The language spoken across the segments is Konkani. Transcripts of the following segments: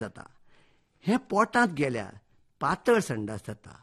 जाता. हें पोटांत गेल्यार पातळ संडास जाता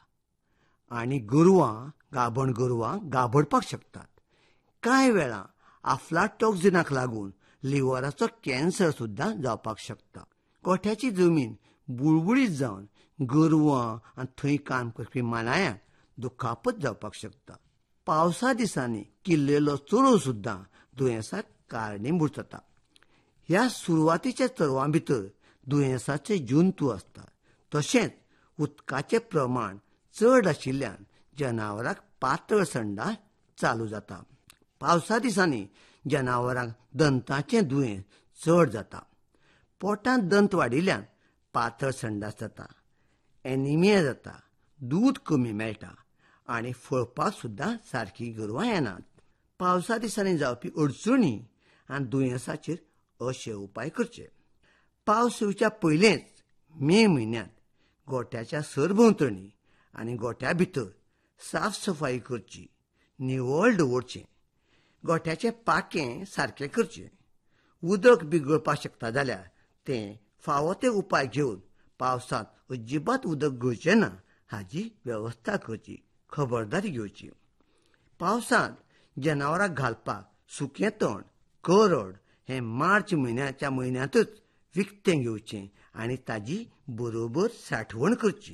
आनी गाभण गोरवां गाबडपाक शकतात. कांय वेळा आफ्लाटॉक्सिनाक लागून लिव्हराचो कॅन्सर सुद्दां जावपाक शकता. गोठ्याची जमीन बुळबुळीत जावन गोरवां आनी थंय काम करपी मानायांक दुखापत जावपाक शकता. पावसा दिसांनी किल्लयलो चरव सुद्दां दुयेंसाक कारणीभूत जाता. ह्या सुरवातीच्या चरवां भितर दुयेंसाचे जंतू आसतात. तशेंच उदकाचें प्रमाण चड आशिल्ल्यान जनावरांक पातळ संडास चालू जाता. पावसा दिसांनी जनावरांक दंताचें दुयेंस चड जाता. पोटांत दंत वाडिल्ल्यान पातळ संडास जाता, एनिमिया जाता, दूद कमी मेळटा आनी फळपाक सुद्दां सारकीं गोरवां येनात. पावसा दिसांनी जावपी अडचणी आनी दुयेंसाचेर अशे उपाय करचे. पावस येवच्या पयलेंच मे म्हयन्यांत गोठ्याच्या सरभोंवतणी आनी गोठ्या भितर साफ सफाई करची, निवळ दवरचें. गोठ्याचें पाकें सारकें करचें. उदक बी गळपाक शकता जाल्यार तें फावो ते उपाय घेवन पावसांत अजिबात उदक गळचें ना हाची वेवस्था करची, खबरदारी घेवची. पावसांत जनावरांक घालपाक सुकें तण, करड हें मार्च म्हयन्यांतच विकतें घेवचें आनी ताजी बरोबर साठवण करची.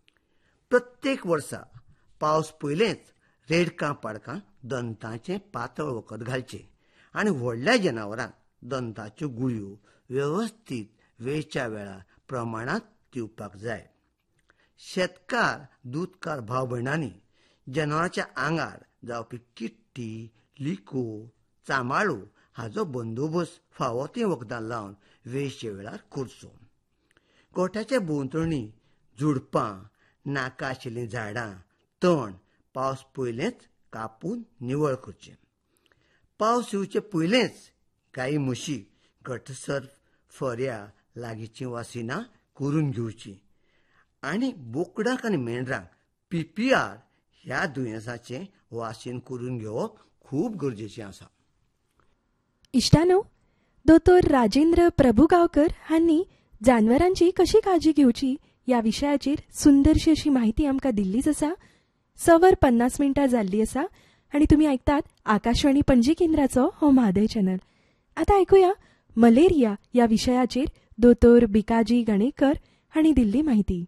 प्रत्येक वर्सा पावस पयलेंच रेडकां पाडकां दंताचें पातळ वखद घालचें आनी व्हडल्या जनावरांक दंताच्यो गुळयो वेवस्थीत वेळच्या वेळार प्रमाणांत दिवपाक जाय. शेतकार दूदकार भाव भयणांनी जनावरांच्या आंगार जावपी किट्टी, लिको, चामाळो हाचो बंदोबस्त फावो ते वखदां लावन वेळचे वेळार करचो. गोठ्याच्या भोंवतणी झुडपां, नाका आशिल्लीं झाडां, तण पावस पयलेंच कापून निवळ करचें. पावस येवचे पयलेंच गाई म्हशी घटसर फऱ्या लागींची वासिनां करून घेवची आनी बोकडांक आनी मेंढरांक PPR ह्या दुयेंसाचें वासीन करून घेवप खूब गरजेचें आसा. इश्टानो, दोतोर राजेंद्र प्रभुगांवकर हांनी जानवरांची कशी काळजी घेवची ह्या विशयाचेर सुंदरशी अशी माहिती आमकां दिल्लीच आसा. 50 जाल्ली आसा आनी तुमी आयकतात आकाशवाणी पणजी केंद्राचो हो म्हादय चॅनल. आतां आयकुया मलेरिया ह्या विशयाचेर दोतोर बिकाजी गणेकर हांणी दिल्ली माहिती.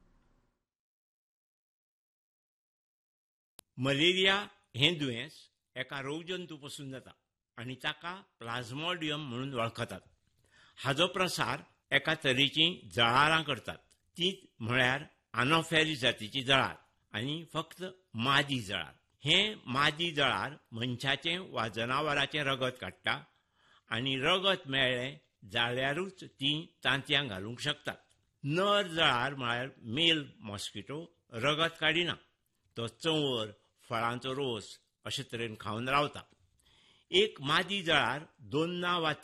मलेरिया हें दुयेंस एका रोगजंतू पासून जाता आनी ताका प्लाझ्मोडियम म्हणून वळखतात. हाचो प्रसार एका तरेची जळारां करतात. ती म्हळ्यार आनोफेलिस जातीची जळार आनी फक्त मादी जळार. हें मादी जळार मनशाचें वा जनावरांचें रगत काडटा आनी रगत मेळ्ळें जाल्यारूच ती तांतयां घालूंक शकतात. नर जळार म्हळ्यार मेल मॉस्किटो रगत काडिना. तो चंवर, फळांचो रोस अशे तरेन खावन रावता. एक मादी जळार 2 वा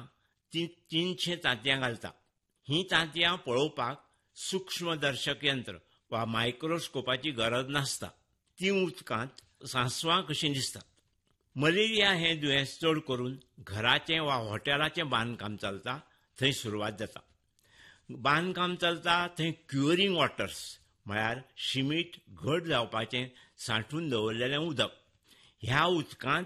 300 तांतयां घालता. हीं तांतयां पळोवपाक सूक्ष्मदर्शक यंत्र वा मायक्रोस्कोपाची गरज नासता. ती उदकांत सांसवां कशीं दिसतात. मलेरिया हें दुयेंस चड करून घराचें वा हॉटेलाचें बांदकाम चलता थंय सुरवात जाता. बांदकाम चलता थंय क्युअरिंग वॉटर्स म्हळ्यार शिमीट घट जावपाचें सांठून दवरलेलें उदक. ह्या उदकांत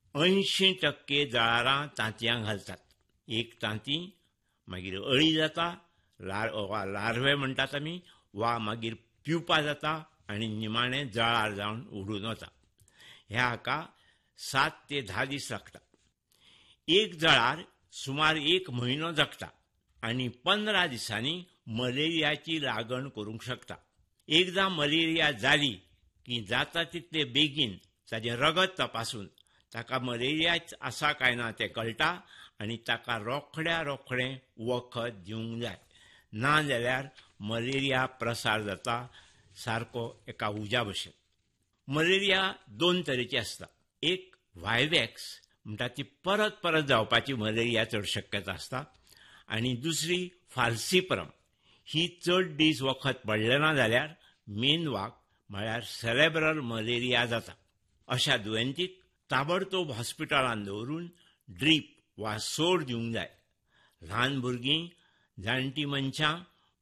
80% जळारां तांतयां घालतात. एक तांती मागीर अळी जाता, लार्वे म्हणटात आमी, वा मागीर प्युपा जाता आनी निमाणें जळार जावन उडून वता. ह्या हाका 7 ते 10 दीस लागतात. एक जळार सुमार 1 म्हयनो जगता आनी 15 दिसांनी मलेरियाची लागण करूंक शकता. एकदां मलेरिया जाली की जाता तितले बेगीन ताचें रगत तपासून ताका मलेरियाच आसा काय ना तें कळटा आनी ताका रोखडें वखद दिवंक जाय. ना जाल्यार मलेरिया प्रसार जाता सारको एका उज्या भशेन. मलेरिया 2 तरेची आसता. एक व्हायवॅक्स म्हणटा ती परत परत जावपाची मलेरिया चड शक्यता आसता आनी दुसरी फाल्सिपरम. ही चड दीस वखद पडलें ना जाल्यार मेनवाक म्हळ्यार सेरेब्रल मलेरिया जाता. अशा दुयेंतीक ताबडतोब हॉस्पिटलांत दवरून ड्रीप वा सोर दिवंक जाय. ल्हान भुरगीं, जाणटी मनशां